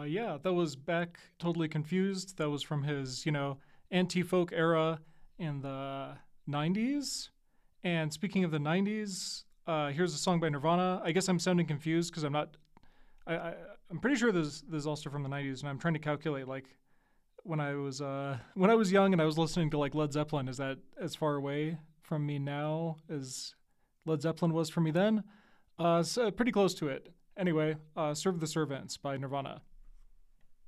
Yeah, that was Beck, Totally Confused. That was from his, anti folk era in the 90s. And speaking of the 90s, here's a song by Nirvana. I guess I'm sounding confused because I'm not. I'm pretty sure this is also from the 90s, and I'm trying to calculate like when I was young and I was listening to like Led Zeppelin. Is that as far away from me now as Led Zeppelin was for me then? So pretty close to it. Anyway, "Serve the Servants" by Nirvana.